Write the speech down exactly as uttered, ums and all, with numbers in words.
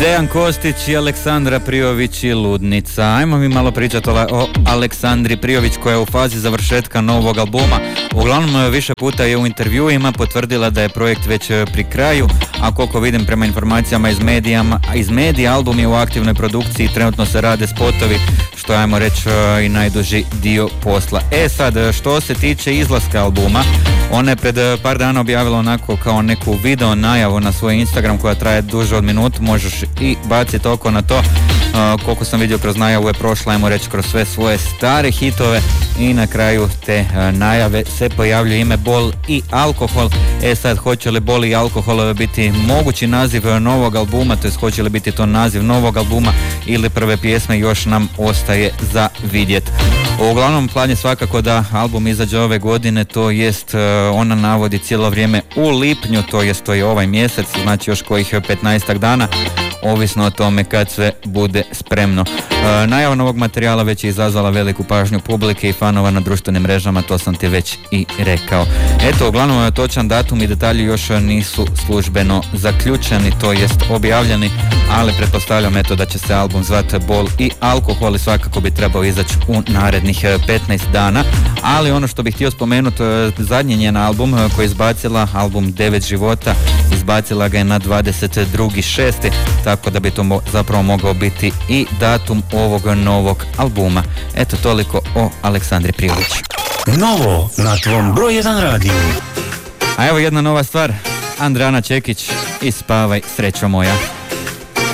Dejan Kostić i Aleksandra Prijović i Ludnica. Ajmo mi malo pričati o Aleksandri Prijović koja je u fazi završetka novog albuma. Uglavnom više puta je u intervjuima potvrdila da je projekt već pri kraju, a koliko vidim prema informacijama iz, medijama, iz medija, album je u aktivnoj produkciji, trenutno se rade spotovi, što je, ajmo reći, i najduži dio posla. E sad, što se tiče izlaska albuma, ona je pred par dana objavila onako kao neku video najavu na svoj Instagram koja traje duže od minutu, možeš i baciti oko na to. Uh, koliko sam vidio kroz najavu je prošla, ajmo reći, kroz sve svoje stare hitove i na kraju te uh, najave se pojavljuje ime Bol i alkohol. E sad, hoće li Bol i alkohol biti mogući naziv novog albuma, to jest hoće li biti to naziv novog albuma ili prve pjesme, još nam ostaje za vidjet. Uglavnom, plan je svakako da album izađe ove godine, to jest uh, ona navodi cijelo vrijeme u lipnju, to jest to je ovaj mjesec, znači još kojih petnaestak dana, ovisno o tome kad sve bude spremno. E, najava novog materijala već je izazvala veliku pažnju publike i fanova na društvenim mrežama, to sam ti već i rekao. Eto, uglavnom točan datum i detalji još nisu službeno zaključeni, to jest objavljeni, ali pretpostavljam eto da će se album zvati Bol i alkohol i svakako bi trebao izaći u narednih petnaest dana, ali ono što bih htio spomenuti, zadnji njen album koji je izbacila, album Devet života, izbacila ga je na dvadeset drugi šesti, tako da bi to mo- zapravo mogao biti i datum ovog novog albuma. Eto, toliko o Aleksandri Prijović. Novo na tvom broj jedan radiju. A evo jedna nova stvar, Andrijana Čekić i Spavaj srećo moja.